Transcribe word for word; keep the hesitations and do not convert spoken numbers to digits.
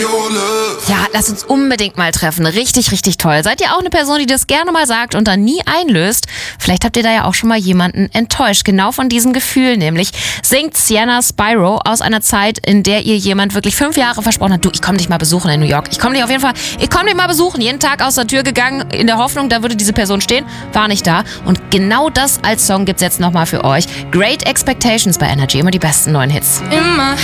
Ja, lasst uns unbedingt mal treffen. Richtig, richtig toll. Seid ihr auch eine Person, die das gerne mal sagt und dann nie einlöst? Vielleicht habt ihr da ja auch schon mal jemanden enttäuscht. Genau von diesem Gefühl nämlich singt Sienna Spyro aus einer Zeit, in der ihr jemand wirklich fünf Jahre versprochen hat, du, ich komme dich mal besuchen in New York. Ich komme dich auf jeden Fall, ich komme dich mal besuchen. Jeden Tag aus der Tür gegangen, in der Hoffnung, da würde diese Person stehen. War nicht da. Und genau das als Song gibt's jetzt nochmal für euch. Great Expectations bei Energy. Immer die besten neuen Hits. Immer